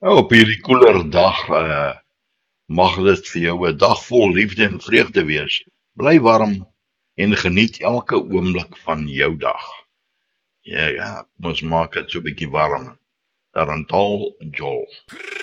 Op hierdie koeler dag mag dit vir jou 'n dag vol liefde en vreugde wees. Bly warm en geniet elke oomblik van jou dag. Ja, kom ons maak dit so 'n bietjie warm. Daar aan Taal Joel.